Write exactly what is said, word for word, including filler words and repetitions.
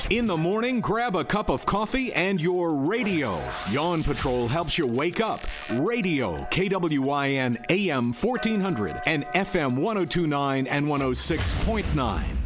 In the morning, grab a cup of coffee and your radio. Yawn Patrol helps you wake up. Radio, K W I N A M fourteen hundred and F M one oh two point nine and one oh six point nine.